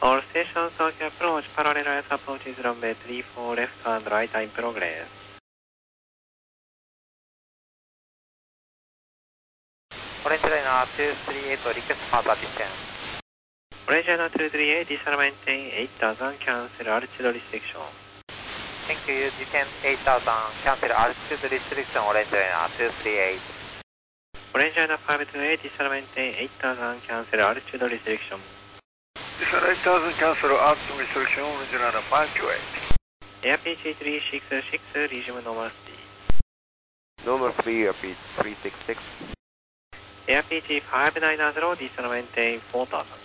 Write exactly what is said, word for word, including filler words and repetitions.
All stations okay approach, parallel S approach is runway three four left and right in progress. Orange Liner two three eight request further distance. Orange Liner two three eight, descend maintain eight thousand, cancel altitude restriction. Thank you, descend eight thousand, cancel altitude restriction, Orange Liner two three eight. Orange Liner five two eight, descend maintain eight thousand, cancel altitude restriction. Descend eight thousand, cancel altitude restriction, Orange Liner five two eight. Air P G three six six, resume normal speed. Normal speed, Air P G three six six. Air P G five nine zero, descend maintain four thousand.